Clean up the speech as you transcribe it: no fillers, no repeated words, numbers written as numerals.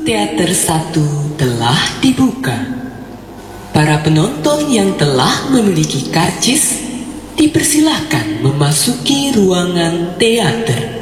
Teater 1 telah dibuka. Para penonton yang telah memiliki karcis dipersilahkan memasuki ruangan teater.